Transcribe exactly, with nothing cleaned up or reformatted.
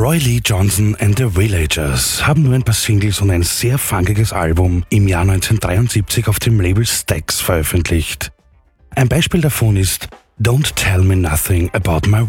Roy Lee Johnson and the Villagers haben nur ein paar Singles und ein sehr funkiges Album im Jahr neunzehnhundertdreiundsiebzig auf dem Label Stax veröffentlicht. Ein Beispiel davon ist Don't Tell Me Nothing About My